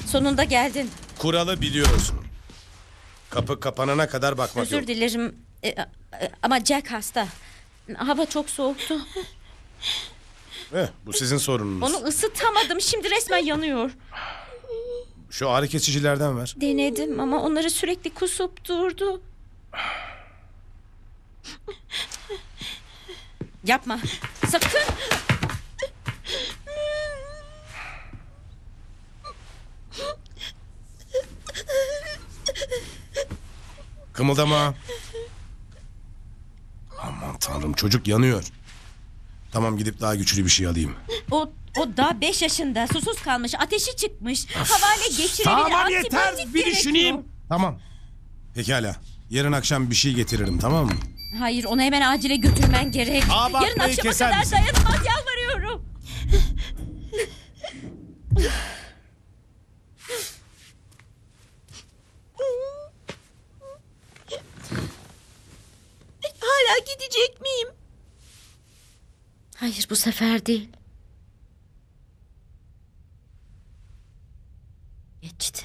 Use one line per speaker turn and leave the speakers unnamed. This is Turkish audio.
Sonunda geldin.
Kuralı biliyorsun. Kapı kapanana kadar bakmak
Özür
yok.
dilerim. Ama Jack hasta. Hava çok soğuktu.
Bu sizin sorununuz.
Onu ısıtamadım. Şimdi resmen yanıyor.
Şu ağrı kesicilerden ver.
Denedim ama onları sürekli kusup durdu. Yapma. Sakın.
Kımıldama. Aman tanrım, çocuk yanıyor. Tamam, gidip daha güçlü bir şey alayım.
O daha 5 yaşında. Susuz kalmış. Ateşi çıkmış. Havale geçirebilir.
Tamam, yeter.
Antibiyotik
Bir
gerekiyor.
düşüneyim. Tamam. Pekala. Yarın akşam bir şey getiririm, tamam mı?
Hayır, onu hemen acile götürmen gerek.
Abartmayı
Yarın akşama
keser
kadar
misin?
dayanamaz, yalvarıyorum.
Hala gidecek miyim?
Hayır, bu sefer değil. Geçti.